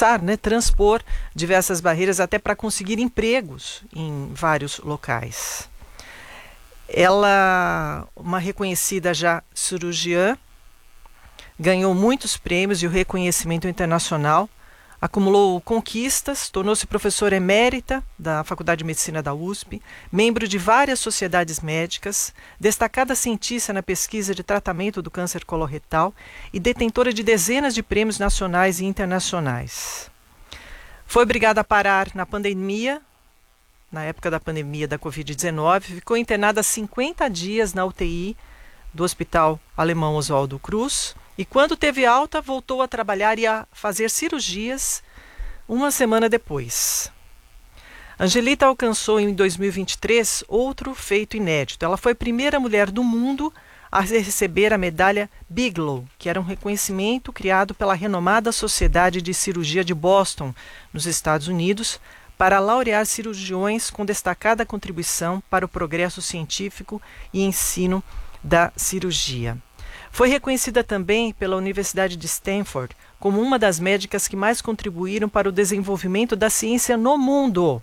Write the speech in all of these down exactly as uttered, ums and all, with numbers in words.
passar, né, transpor diversas barreiras até para conseguir empregos em vários locais. Ela, uma reconhecida já cirurgiã, ganhou muitos prêmios e o reconhecimento internacional, acumulou conquistas, tornou-se professora emérita da Faculdade de Medicina da U S P, membro de várias sociedades médicas, destacada cientista na pesquisa de tratamento do câncer coloretal e detentora de dezenas de prêmios nacionais e internacionais. Foi obrigada a parar na pandemia, na época da pandemia da covid dezenove, ficou internada cinquenta dias na U T I do Hospital Alemão Oswaldo Cruz, e quando teve alta, voltou a trabalhar e a fazer cirurgias uma semana depois. Angelita alcançou em dois mil e vinte e três outro feito inédito. Ela foi a primeira mulher do mundo a receber a medalha Bigelow, que era um reconhecimento criado pela renomada Sociedade de Cirurgia de Boston, nos Estados Unidos, para laurear cirurgiões com destacada contribuição para o progresso científico e ensino da cirurgia. Foi reconhecida também pela Universidade de Stanford como uma das médicas que mais contribuíram para o desenvolvimento da ciência no mundo.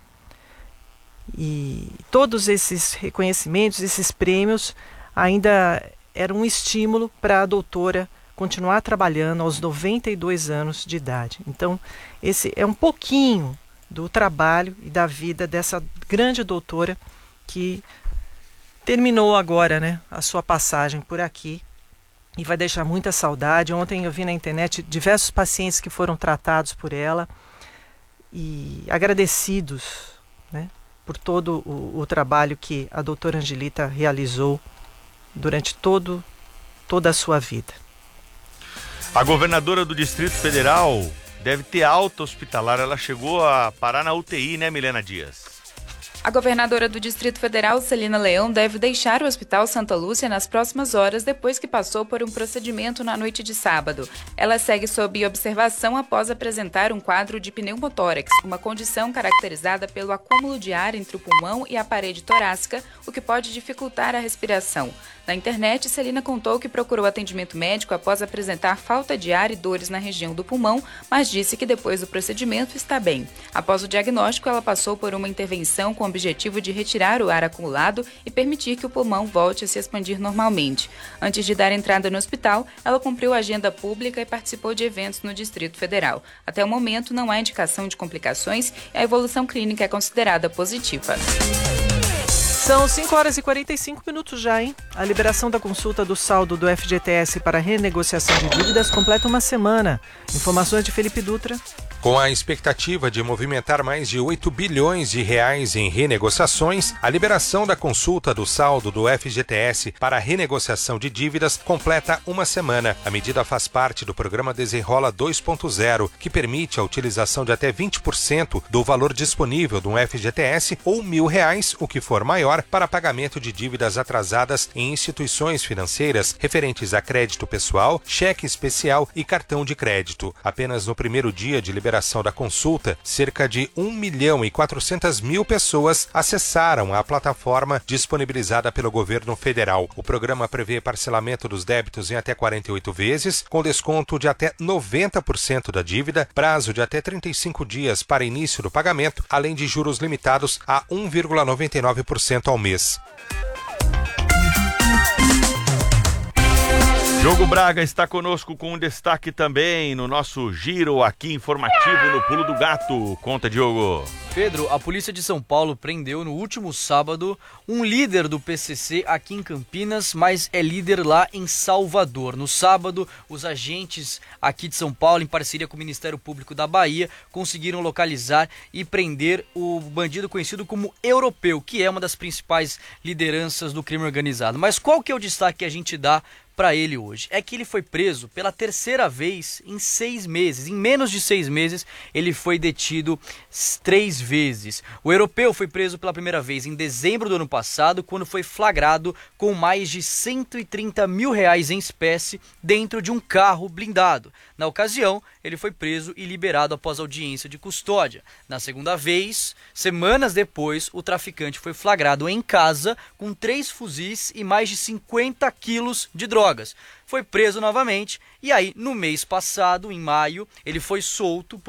E todos esses reconhecimentos, esses prêmios, ainda eram um estímulo para a doutora continuar trabalhando aos noventa e dois anos de idade. Então, esse é um pouquinho do trabalho e da vida dessa grande doutora que terminou agora, né, a sua passagem por aqui. E vai deixar muita saudade. Ontem eu vi na internet diversos pacientes que foram tratados por ela e agradecidos, né, por todo o, o trabalho que a doutora Angelita realizou durante todo, toda a sua vida. A governadora do Distrito Federal deve ter alta hospitalar. Ela chegou a parar na U T I, né, Milena Dias? A governadora do Distrito Federal, Celina Leão, deve deixar o Hospital Santa Lúcia nas próximas horas depois que passou por um procedimento na noite de sábado. Ela segue sob observação após apresentar um quadro de pneumotórax, uma condição caracterizada pelo acúmulo de ar entre o pulmão e a parede torácica, o que pode dificultar a respiração. Na internet, Celina contou que procurou atendimento médico após apresentar falta de ar e dores na região do pulmão, mas disse que depois do procedimento está bem. Após o diagnóstico, ela passou por uma intervenção com o objetivo de retirar o ar acumulado e permitir que o pulmão volte a se expandir normalmente. Antes de dar entrada no hospital, ela cumpriu a agenda pública e participou de eventos no Distrito Federal. Até o momento, não há indicação de complicações e a evolução clínica é considerada positiva. São cinco horas e quarenta e cinco minutos já, hein? A liberação da consulta do saldo do F G T S para renegociação de dívidas completa uma semana. Informações de Felipe Dutra. Com a expectativa de movimentar mais de oito bilhões de reais em renegociações, a liberação da consulta do saldo do F G T S para renegociação de dívidas completa uma semana. A medida faz parte do programa Desenrola dois ponto zero, que permite a utilização de até vinte por cento do valor disponível do F G T S ou mil reais, o que for maior, para pagamento de dívidas atrasadas em instituições financeiras referentes a crédito pessoal, cheque especial e cartão de crédito. Apenas no primeiro dia de liberação da consulta, cerca de um milhão e quatrocentas mil pessoas acessaram a plataforma disponibilizada pelo governo federal. O programa prevê parcelamento dos débitos em até quarenta e oito vezes, com desconto de até noventa por cento da dívida, prazo de até trinta e cinco dias para início do pagamento, além de juros limitados a um vírgula noventa e nove por cento ao mês. Diogo Braga está conosco com um destaque também no nosso giro aqui informativo no Pulo do Gato. Conta, Diogo. Pedro, a polícia de São Paulo prendeu no último sábado um líder do P C C aqui em Campinas, mas é líder lá em Salvador. No sábado, os agentes aqui de São Paulo, em parceria com o Ministério Público da Bahia, conseguiram localizar e prender o bandido conhecido como Europeu, que é uma das principais lideranças do crime organizado. Mas qual que é o destaque que a gente dá para ele hoje? É que ele foi preso pela terceira vez em seis meses. Em menos de seis meses, ele foi detido três vezes. O Europeu foi preso pela primeira vez em dezembro do ano passado, quando foi flagrado com mais de cento e trinta mil reais em espécie dentro de um carro blindado. Na ocasião, ele foi preso e liberado após audiência de custódia. Na segunda vez, semanas depois, o traficante foi flagrado em casa com três fuzis e mais de cinquenta quilos de drogas. Foi preso novamente e aí, no mês passado, em maio, ele foi solto